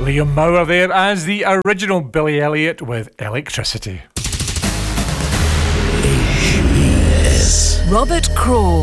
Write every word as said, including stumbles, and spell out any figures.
Liam Maurer there as the original Billy Elliot with Electricity. Robert Craw.